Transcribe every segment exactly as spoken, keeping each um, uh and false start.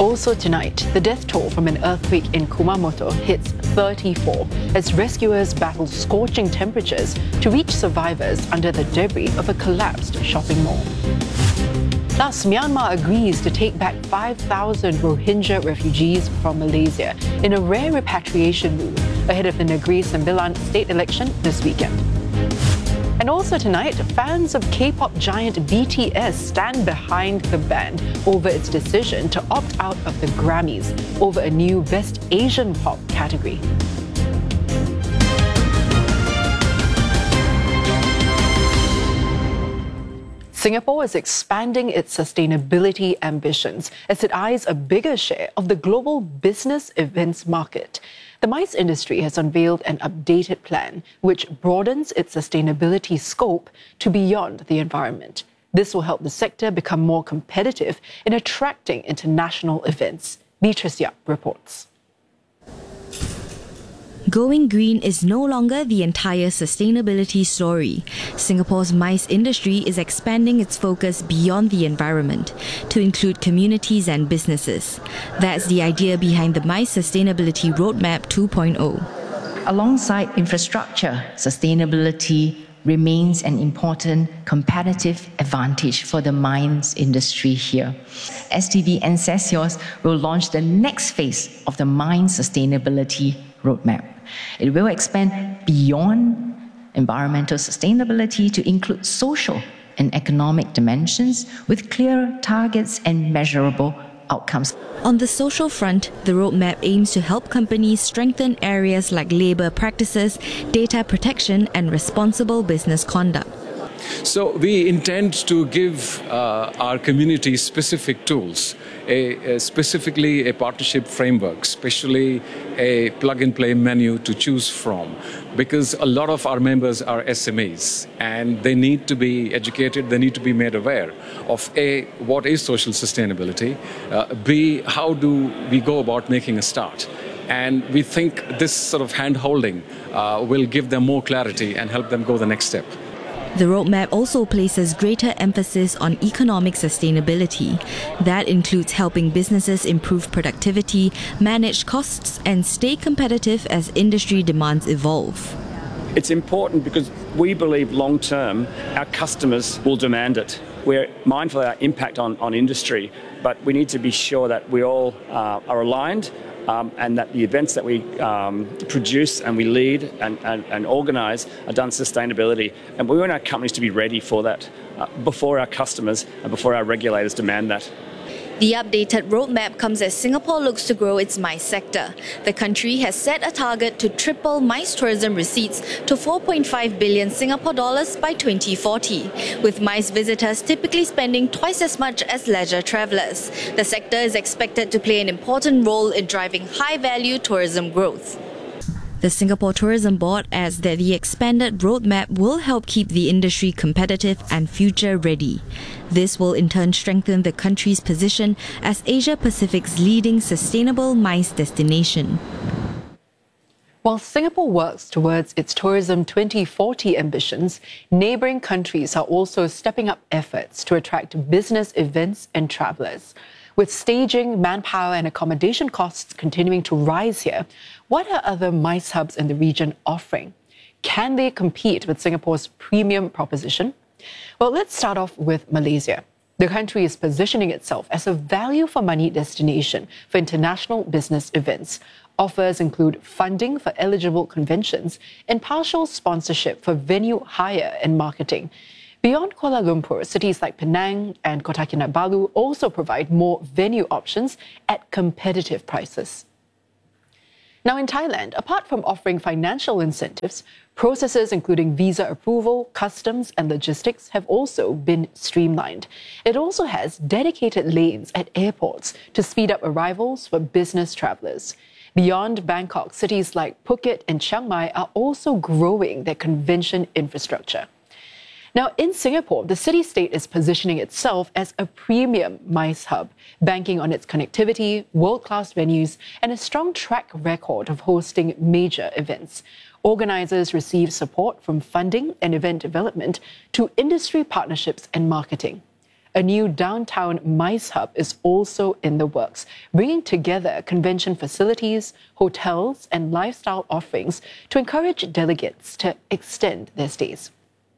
Also tonight, the death toll from an earthquake in Kumamoto hits thirty-four as rescuers battle scorching temperatures to reach survivors under the debris of a collapsed shopping mall. Plus, Myanmar agrees to take back five thousand Rohingya refugees from Malaysia in a rare repatriation move ahead of the Negeri Sembilan state election this weekend. And also tonight, fans of K-pop giant B T S stand behind the band over its decision to opt out of the Grammys over a new Best Asian Pop category. Singapore is expanding its sustainability ambitions as it eyes a bigger share of the global business events market. The MICE industry has unveiled an updated plan which broadens its sustainability scope to beyond the environment. This will help the sector become more competitive in attracting international events. Beatrice Yap reports. Going green is no longer the entire sustainability story. Singapore's MICE industry is expanding its focus beyond the environment to include communities and businesses. That's the idea behind the MICE Sustainability Roadmap two point oh. Alongside infrastructure, sustainability remains an important competitive advantage for the mines industry here. S T B Ensesios will launch the next phase of the Mine Sustainability Roadmap. It will expand beyond environmental sustainability to include social and economic dimensions with clear targets and measurable outcomes. On the social front, the roadmap aims to help companies strengthen areas like labour practices, data protection and responsible business conduct. So we intend to give uh, our community specific tools, a, a specifically a partnership framework, especially a plug-and-play menu to choose from, because a lot of our members are S M Es and they need to be educated, they need to be made aware of A, what is social sustainability, uh, B, how do we go about making a start. And we think this sort of hand-holding uh, will give them more clarity and help them go the next step. The roadmap also places greater emphasis on economic sustainability. That includes helping businesses improve productivity, manage costs, and stay competitive as industry demands evolve. It's important because we believe long-term our customers will demand it. We're mindful of our impact on, on industry, but we need to be sure that we all uh, are aligned Um, and that the events that we um, produce and we lead and, and, and organise are done sustainability. And we want our companies to be ready for that uh, before our customers and before our regulators demand that. The updated roadmap comes as Singapore looks to grow its MICE sector. The country has set a target to triple MICE tourism receipts to four point five billion Singapore dollars by twenty forty, with MICE visitors typically spending twice as much as leisure travellers. The sector is expected to play an important role in driving high-value tourism growth. The Singapore Tourism Board adds that the expanded roadmap will help keep the industry competitive and future-ready. This will in turn strengthen the country's position as Asia-Pacific's leading sustainable MICE destination. While Singapore works towards its Tourism twenty forty ambitions, neighbouring countries are also stepping up efforts to attract business events and travellers. With staging, manpower and accommodation costs continuing to rise here, what are other MICE hubs in the region offering? Can they compete with Singapore's premium proposition? Well, let's start off with Malaysia. The country is positioning itself as a value-for-money destination for international business events. Offers include funding for eligible conventions and partial sponsorship for venue hire and marketing. Beyond Kuala Lumpur, cities like Penang and Kota Kinabalu also provide more venue options at competitive prices. Now in Thailand, apart from offering financial incentives, processes including visa approval, customs and logistics have also been streamlined. It also has dedicated lanes at airports to speed up arrivals for business travellers. Beyond Bangkok, cities like Phuket and Chiang Mai are also growing their convention infrastructure. Now, in Singapore, the city-state is positioning itself as a premium MICE hub, banking on its connectivity, world-class venues, and a strong track record of hosting major events. Organisers receive support from funding and event development to industry partnerships and marketing. A new downtown MICE hub is also in the works, bringing together convention facilities, hotels, and lifestyle offerings to encourage delegates to extend their stays.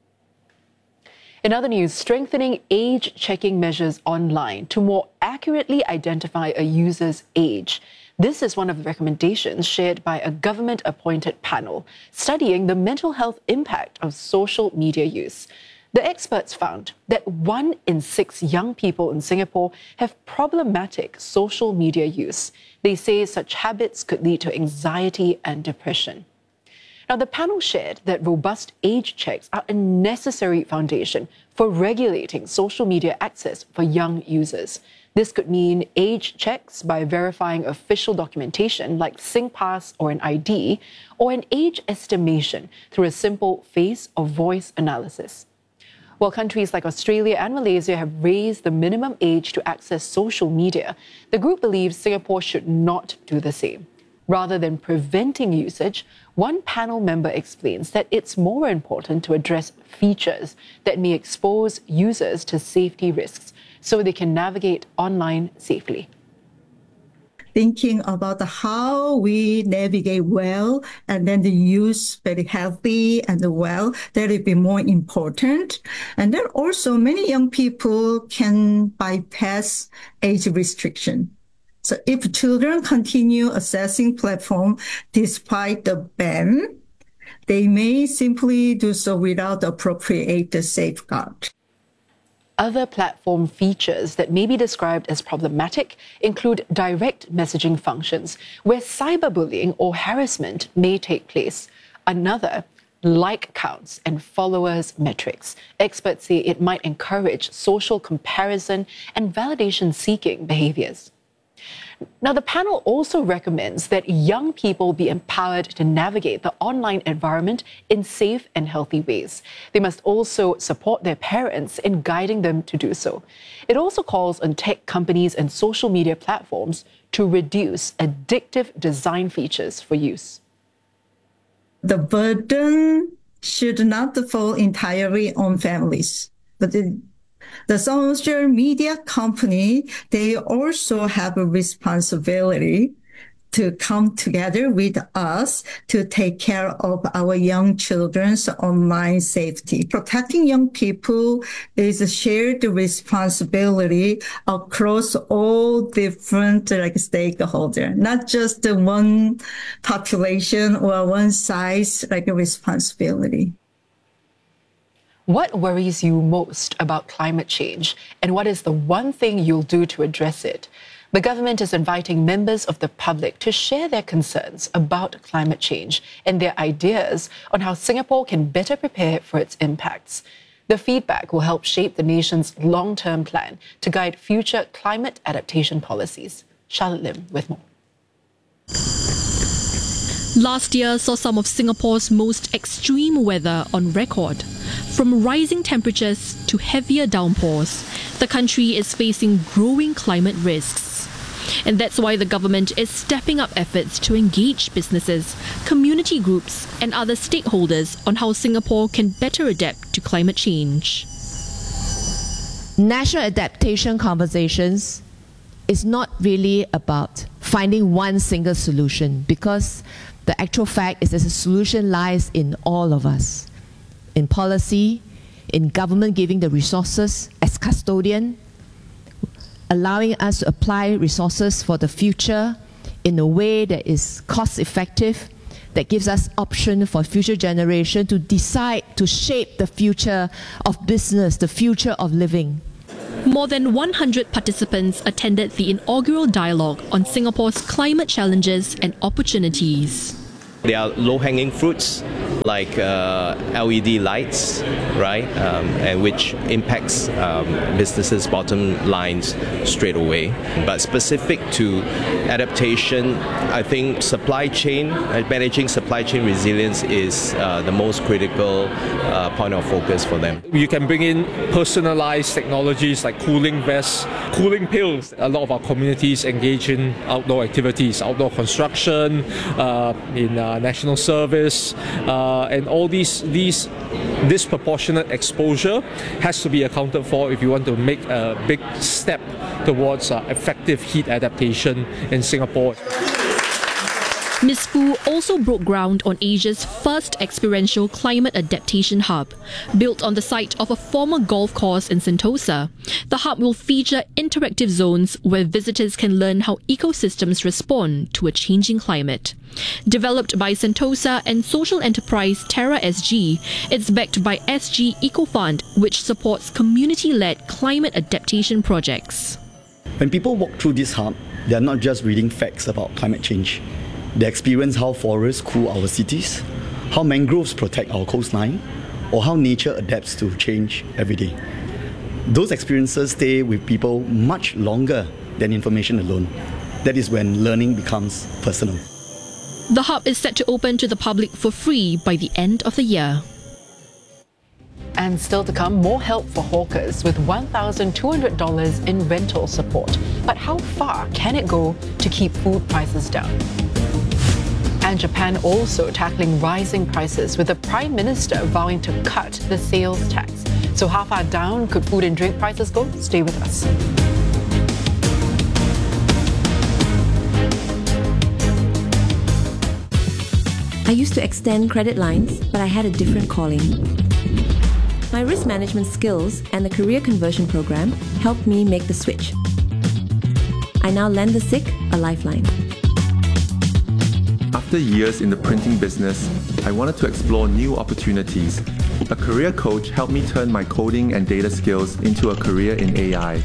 In other news, strengthening age-checking measures online to more accurately identify a user's age. This is one of the recommendations shared by a government-appointed panel studying the mental health impact of social media use. The experts found that one in six young people in Singapore have problematic social media use. They say such habits could lead to anxiety and depression. Now, the panel shared that robust age checks are a necessary foundation for regulating social media access for young users. This could mean age checks by verifying official documentation like SingPass or an I D, or an age estimation through a simple face or voice analysis. While countries like Australia and Malaysia have raised the minimum age to access social media, the group believes Singapore should not do the same. Rather than preventing usage, one panel member explains that it's more important to address features that may expose users to safety risks so they can navigate online safely. Thinking about how we navigate well and then the use very healthy and well, that would be more important. And then also many young people can bypass age restriction. So if children continue accessing platform despite the ban, they may simply do so without the appropriate safeguard. Other platform features that may be described as problematic include direct messaging functions, where cyberbullying or harassment may take place. Another, like counts and followers metrics. Experts say it might encourage social comparison and validation-seeking behaviors. Now, the panel also recommends that young people be empowered to navigate the online environment in safe and healthy ways. They must also support their parents in guiding them to do so. It also calls on tech companies and social media platforms to reduce addictive design features for use. The burden should not fall entirely on families, but the The social media company, they also have a responsibility to come together with us to take care of our young children's online safety. Protecting young people is a shared responsibility across all different like stakeholders, not just the one population or one size like a responsibility. What worries you most about climate change, and what is the one thing you'll do to address it? The government is inviting members of the public to share their concerns about climate change and their ideas on how Singapore can better prepare for its impacts. The feedback will help shape the nation's long-term plan to guide future climate adaptation policies. Charlotte Lim with more. Last year saw some of Singapore's most extreme weather on record. From rising temperatures to heavier downpours, the country is facing growing climate risks. And that's why the government is stepping up efforts to engage businesses, community groups, and other stakeholders on how Singapore can better adapt to climate change. National adaptation conversations is not really about finding one single solution, because the actual fact is that the solution lies in all of us. In policy, in government giving the resources as custodian, allowing us to apply resources for the future in a way that is cost effective, that gives us option for future generation to decide to shape the future of business, the future of living. More than one hundred participants attended the inaugural dialogue on Singapore's climate challenges and opportunities. There are low-hanging fruits like uh, L E D lights, right, um, and which impacts um, businesses' bottom lines straight away. But specific to adaptation, I think supply chain, uh, managing supply chain resilience is uh, the most critical uh, point of focus for them. You can bring in personalized technologies like cooling vests, cooling pills. A lot of our communities engage in outdoor activities, outdoor construction, uh, in uh, national service, uh, uh, and all these these disproportionate exposure has to be accounted for if you want to make a big step towards uh, effective heat adaptation in Singapore. Miz Foo also broke ground on Asia's first experiential climate adaptation hub. Built on the site of a former golf course in Sentosa, the hub will feature interactive zones where visitors can learn how ecosystems respond to a changing climate. Developed by Sentosa and social enterprise Terra S G, it's backed by S G EcoFund, which supports community-led climate adaptation projects. When people walk through this hub, they are not just reading facts about climate change. They experience how forests cool our cities, how mangroves protect our coastline, or how nature adapts to change every day. Those experiences stay with people much longer than information alone. That is when learning becomes personal. The hub is set to open to the public for free by the end of the year. And still to come, more help for hawkers with one thousand two hundred dollars in rental support. But how far can it go to keep food prices down? And Japan also tackling rising prices, with the Prime Minister vowing to cut the sales tax. So how far down could food and drink prices go? Stay with us. I used to extend credit lines, but I had a different calling. My risk management skills and the career conversion program helped me make the switch. I now lend the sick a lifeline. After years in the printing business, I wanted to explore new opportunities. A career coach helped me turn my coding and data skills into a career in A I.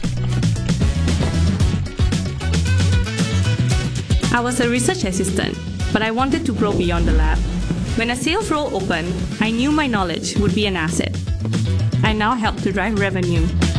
I was a research assistant, but I wanted to grow beyond the lab. When a sales role opened, I knew my knowledge would be an asset. I now help to drive revenue.